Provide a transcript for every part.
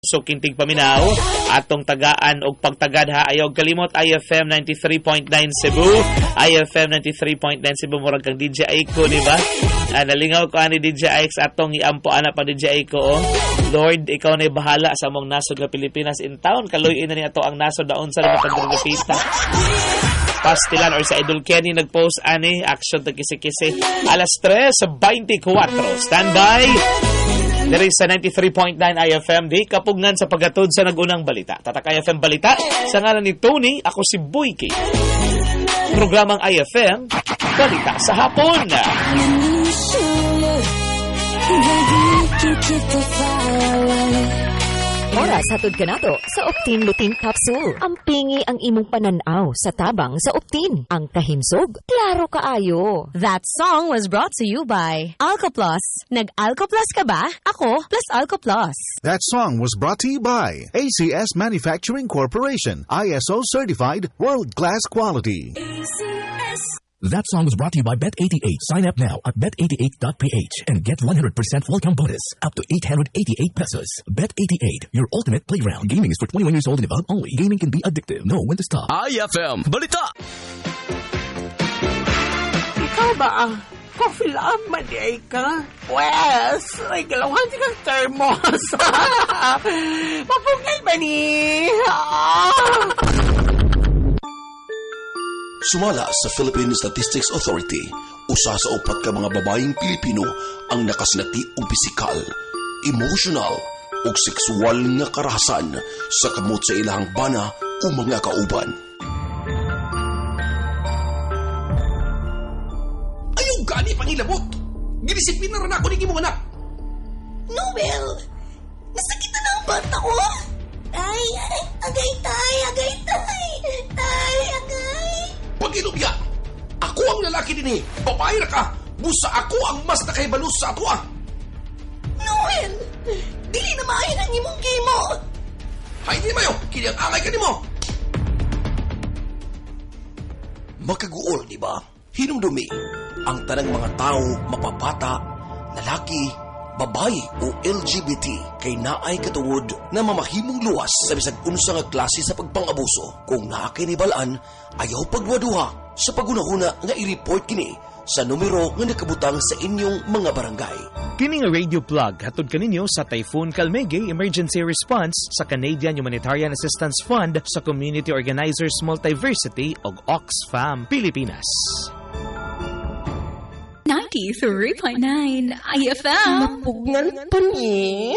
So kintig paminaw atong tagaan og pagtagad ha ayaw kalimot IFM 93.9 Cebu. IFM 93.9 Cebu murag kang DJ Aiko, di ba? Nalingaw ko ani DJ Ix atong iampo ana pa DJ Aiko. Oh. Lord, ikaw na bahala sa mong nasod nga Pilipinas in town. Kaluyin na ni ato ang nasod daon sa pagdurugapita. Pastilan or sa Idol Kenny nagpost ani action ta kisi-kisi alas 3:24. Standby. There is sa 93.9 IFM di kapugnan sa pagatod sa nagunang balita. Tatak IFM Balita sa ngalan ni Tony, ako si Boyke. Programang IFM Balita sa hapon. Oras hatod kanato sa Optin Lutein Capsule. Ang pingi ang imong pananaw sa tabang sa Optin. Ang kahimsog, klaro kaayo. That song was brought to you by Alcoplus. Nag-Alcoplus ka ba? Ako plus Alcoplus. That song was brought to you by ACS Manufacturing Corporation. ISO certified world-class quality. ACS. That song was brought to you by Bet88. Sign up now at bet88.ph and get 100% welcome bonus up to 888 pesos. Bet88, your ultimate playground. Gaming is for 21 years old and above only. Gaming can be addictive. Know when to stop. IFM Balita! Ikaw ba ang coffee love madiay ka? Wes, ay galawan si kang thermos. Mapugnay ba ni? Sumala sa Philippine Statistics Authority, usa sa upat ka mga babaeng Pilipino ang nakasinati og pisikal, emotional ug sexual nga karahasan sa kamot sa ilahang bana o mga kauban. Ayaw gani pangilabot! Ginisiplina rin ako ni imong anak! Noel! Nasakita na ang bata ko! Ay, agay! Pag-ilubya! Ako ang lalaki din eh! Babae na ka! Busa ako ang mas nakaibalos sa ato ah! Noel! Dili na maayon ang imong gimo! Hay di mayo! Kini ang angay ka ni mo! Makaguol, di ba? Hinumdumi ang tanang mga tao, mapapata, lalaki, babae o LGBT kay naay katungod na mamahimong luwas sa bisag unsa nga klase sa pagpang-abuso. Kung naa kay nibalaan, ayaw pagwaduha sa pagunahuna nga i-report kini sa numero nga nakabutang sa inyong mga barangay. Kini nga radio plug hatod kaninyo sa Typhoon Calmege Emergency Response sa Canadian Humanitarian Assistance Fund sa Community Organizers Multiversity ug Oxfam Pilipinas. 93.9 IFM. Mapugnan pa ni?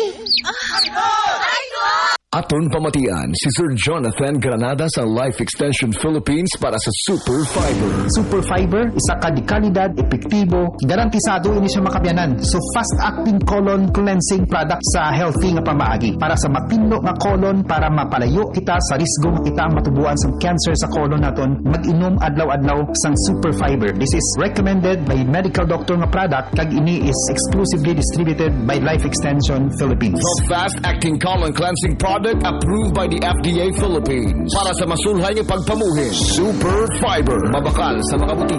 Aton pamatian si Sir Jonathan Granada sa Life Extension Philippines para sa Super Fiber. Super Fiber, isa ka di kalidad, epektibo, garantisado ini siya makabiyanan. So fast-acting colon cleansing product sa healthy nga pamaagi. Para sa mapinlo nga colon, para mapalayo kita sa risgo kita matubuan sa cancer sa colon naton, mag-inom adlaw-adlaw sang Super Fiber. This is recommended by medical doctor nga product, kag ini is exclusively distributed by Life Extension Philippines. The fast-acting colon cleansing product approved by the FDA Philippines para sa masulhay ng pagpamuhin. Super Fiber, mabakal sa mga buti.